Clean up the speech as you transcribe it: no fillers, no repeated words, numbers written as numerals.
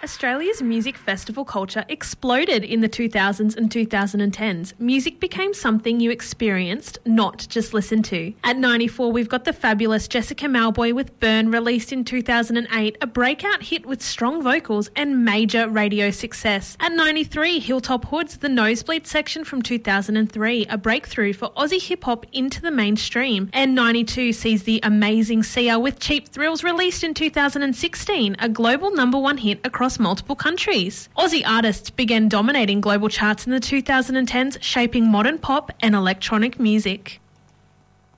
Australia's music festival culture exploded in the 2000s and 2010s. Music became something you experienced, not just listened to. At 94, we've got the fabulous Jessica Mauboy with Burn, released in 2008, a breakout hit with strong vocals and major radio success. At 93, Hilltop Hoods, the Nosebleed section from 2003, a breakthrough for Aussie hip-hop into the mainstream. And 92 sees the amazing Sia with Cheap Thrills, released in 2016, a global #1 hit across multiple countries. Aussie artists began dominating global charts in the 2010s, shaping modern pop and electronic music.